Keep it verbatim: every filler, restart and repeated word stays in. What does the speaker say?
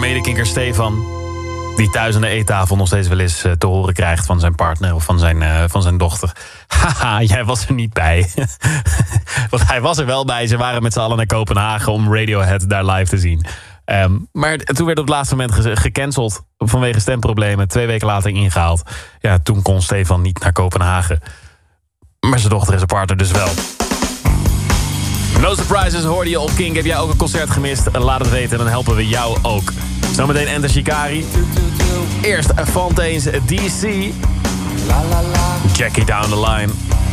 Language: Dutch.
medekinker Stefan, die thuis aan de eettafel nog steeds wel eens uh, te horen krijgt van zijn partner of van zijn, uh, van zijn dochter. Haha, jij was er niet bij. Want hij was er wel bij. Ze waren met z'n allen naar Kopenhagen om Radiohead daar live te zien. Um, maar toen werd op het laatste moment ge- gecanceld vanwege stemproblemen. Twee weken later ingehaald. Ja, toen kon Stefan niet naar Kopenhagen. Maar zijn dochter en zijn partner dus wel. No Surprises hoorde je op Kink. Heb jij ook een concert gemist? Laat het weten, dan helpen we jou ook. Zometeen Enter Shikari. Eerst Fontaine's D C. Jackie Down the Line.